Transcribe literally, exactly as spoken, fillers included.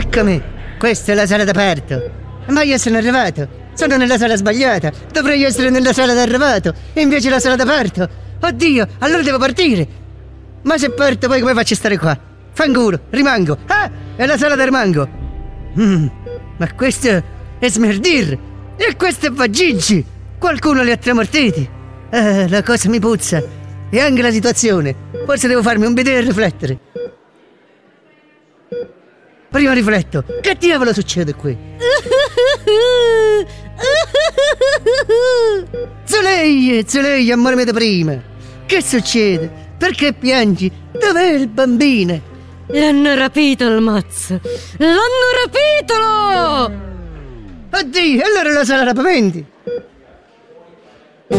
Eccomi! Questa è la sala d'aperto. Ma io sono arrivato. Sono nella sala sbagliata. Dovrei essere nella sala d'arrivato. E invece la sala d'aperto. Oddio, allora devo partire. Ma se parto poi come faccio a stare qua? Fanculo, rimango. Ah, è la sala da rimango. Mm, ma questo è smerdir. E questo è Vagigi. Qualcuno li ha tramortiti. Eh, la cosa mi puzza. E anche la situazione. Forse devo farmi un bidet e riflettere. Prima rifletto. Che diavolo succede qui? Zuleia, Zuleia, amore mio da prima. Che succede? Perché piangi? Dov'è il bambino? L'hanno rapito il mazzo. L'hanno rapito! Oddio, allora la sala rapimenti.